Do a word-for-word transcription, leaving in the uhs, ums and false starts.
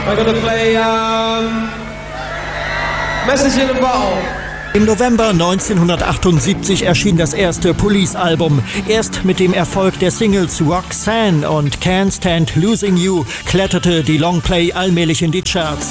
I'm gonna play um, Message in a Bottle. Im November neunzehnhundertachtundsiebzig erschien das erste Police-Album. Erst mit dem Erfolg der Singles Roxanne und Can't Stand Losing You kletterte die Longplay allmählich in die Charts.